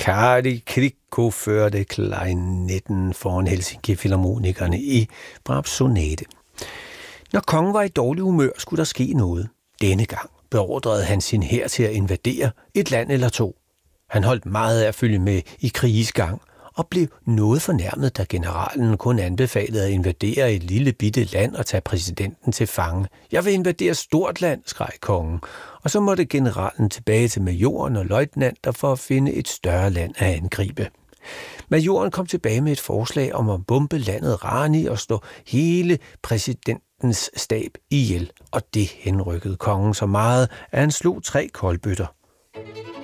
Kari Krikko førte klarinetten foran Helsinki-filharmonikerne i Brahms sonate. Når kongen var i dårlig humør, skulle der ske noget. Denne gang beordrede han sin hær til at invadere et land eller to. Han holdt meget af at følge med i krigens gang, og blev noget fornærmet, da generalen kun anbefalede at invadere et lille bitte land og tage præsidenten til fange. Jeg vil invadere stort land, skreg kongen, og så måtte generalen tilbage til majoren og løjtnanter for at finde et større land at angribe. Majoren kom tilbage med et forslag om at bombe landet Rani og slå hele præsidentens stab ihjel, og det henrykkede kongen så meget, at han slog 3 kolbøtter.